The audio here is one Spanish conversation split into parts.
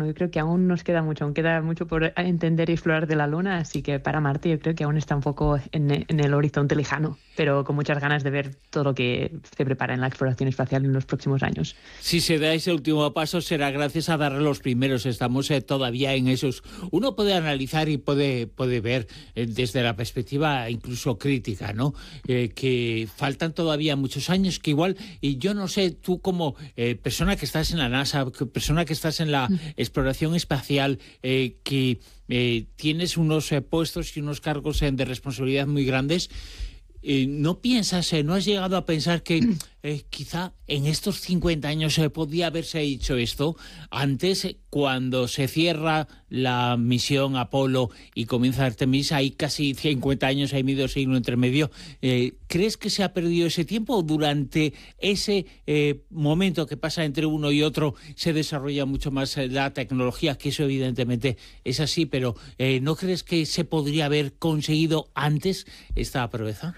yo creo que aún nos queda mucho, aún queda mucho por entender y explorar de la Luna, así que para Marte yo creo que aún está un poco en el horizonte lejano, pero con muchas ganas de ver todo lo que se prepara en la exploración espacial en los próximos años. Si se da ese último paso será gracias a dar los primeros, estamos todavía en esos. Uno puede analizar y puede ver desde la perspectiva incluso crítica, ¿no? Que faltan todavía muchos años, que igual, y yo no sé, tú como persona que estás en la NASA, persona que estás en la exploración espacial, que tienes unos puestos y unos cargos de responsabilidad muy grandes, ¿no piensas, no has llegado a pensar que quizá en estos 50 años podía haberse hecho esto antes, cuando se cierra la misión Apolo y comienza Artemis? Hay casi 50 años, hay medio siglo entre medio. ¿Crees que se ha perdido ese tiempo o durante ese momento que pasa entre uno y otro se desarrolla mucho más la tecnología? Que eso evidentemente es así, pero ¿no crees que se podría haber conseguido antes esta proeza?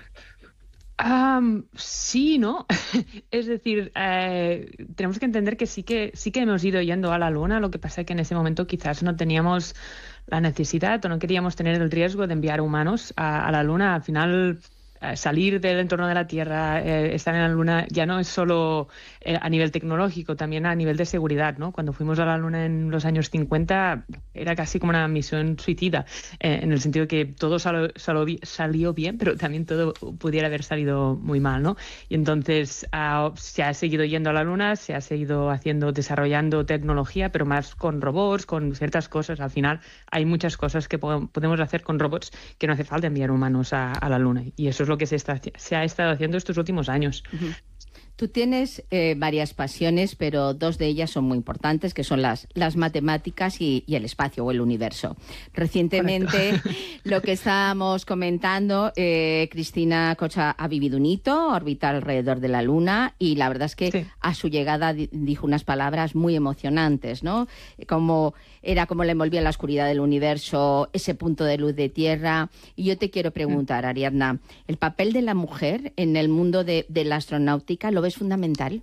Sí, ¿no? Es decir, tenemos que entender que sí que hemos ido yendo a la Luna, lo que pasa es que en ese momento quizás no teníamos la necesidad o no queríamos tener el riesgo de enviar humanos a la Luna. Al final, salir del entorno de la Tierra, estar en la Luna, ya no es solo a nivel tecnológico, también a nivel de seguridad, ¿no? Cuando fuimos a la Luna en los años 50 era casi como una misión suicida, en el sentido que todo salió bien, pero también todo pudiera haber salido muy mal, ¿no? Y entonces se ha seguido yendo a la Luna, se ha seguido desarrollando tecnología, pero más con robots, con ciertas cosas. Al final hay muchas cosas que podemos hacer con robots que no hace falta enviar humanos a la Luna, y eso es lo que se ha estado haciendo estos últimos años. Uh-huh. Tú tienes varias pasiones, pero dos de ellas son muy importantes, que son las matemáticas y el espacio o el universo. Recientemente, correcto, lo que estábamos comentando, Cristina Koch ha vivido un hito, orbitar alrededor de la Luna, y la verdad es que sí, a su llegada dijo unas palabras muy emocionantes, ¿no? Como le envolvía la oscuridad del universo, ese punto de luz de Tierra. Y yo te quiero preguntar, Ariadna, ¿el papel de la mujer en el mundo de la astronáutica lo ves fundamental?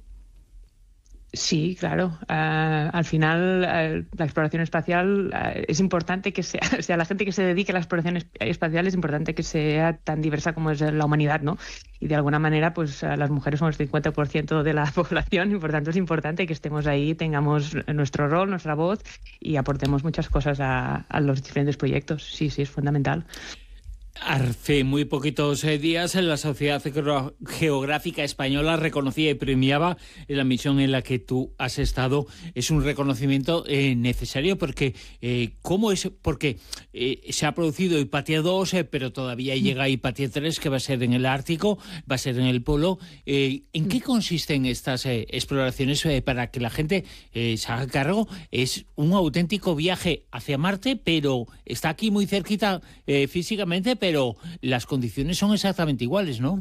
Sí, claro. Al final, la exploración espacial es importante que sea la gente que se dedique a la exploración espacial, es importante que sea tan diversa como es la humanidad, ¿no? Y de alguna manera, pues las mujeres somos el 50% de la población, y por tanto es importante que estemos ahí, tengamos nuestro rol, nuestra voz y aportemos muchas cosas a los diferentes proyectos. Sí, es fundamental. Hace muy poquitos días la Sociedad Geográfica Española reconocía y premiaba la misión en la que tú has estado. Es un reconocimiento necesario porque ¿cómo es? Porque se ha producido Hipatia 2, pero todavía llega Hipatia 3, que va a ser en el Ártico, va a ser en el Polo. ¿En qué consisten estas exploraciones para que la gente se haga cargo? Es un auténtico viaje hacia Marte, pero está aquí muy cerquita físicamente, pero las condiciones son exactamente iguales, ¿no?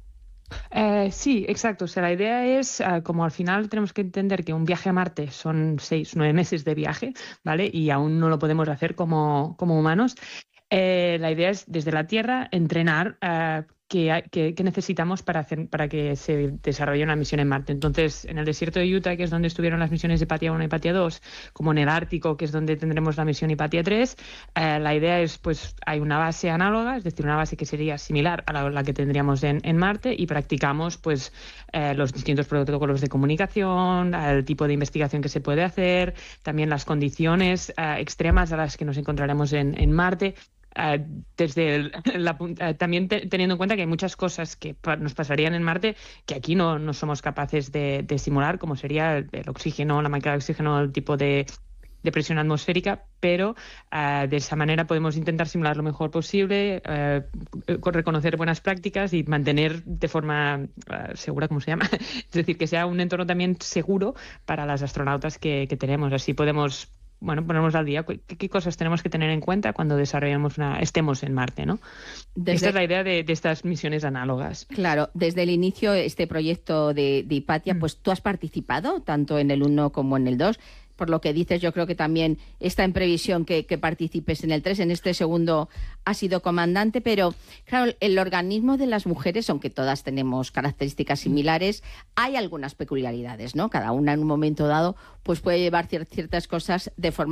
Sí, exacto. O sea, la idea es, como al final tenemos que entender que un viaje a Marte son 6-9 meses de viaje, ¿vale? Y aún no lo podemos hacer como humanos. La idea es, desde la Tierra, entrenar qué necesitamos para que se desarrolle una misión en Marte. Entonces, en el desierto de Utah, que es donde estuvieron las misiones de Hipatia 1 y Hipatia 2, como en el Ártico, que es donde tendremos la misión Hipatia 3, la idea es, pues, hay una base análoga, es decir, una base que sería similar a la que tendríamos en Marte, y practicamos, pues, los distintos protocolos de comunicación, el tipo de investigación que se puede hacer, también las condiciones extremas a las que nos encontraremos en Marte. También teniendo en cuenta que hay muchas cosas que nos pasarían en Marte que aquí no somos capaces de simular, como sería el oxígeno, la máquina de oxígeno, el tipo de presión atmosférica, pero de esa manera podemos intentar simular lo mejor posible, reconocer buenas prácticas y mantener de forma segura, ¿cómo se llama? Es decir, que sea un entorno también seguro para las astronautas que tenemos. Así podemos ponernos al día qué cosas tenemos que tener en cuenta cuando estemos en Marte, ¿no? Esta es la idea de estas misiones análogas. Claro, desde el inicio, este proyecto de Hipatia, pues tú has participado tanto en el 1 como en el 2. Por lo que dices, yo creo que también está en previsión que participes en el 3. En este segundo has sido comandante, pero claro, el organismo de las mujeres, aunque todas tenemos características similares, hay algunas peculiaridades, ¿no? Cada una en un momento dado pues puede llevar ciertas cosas de forma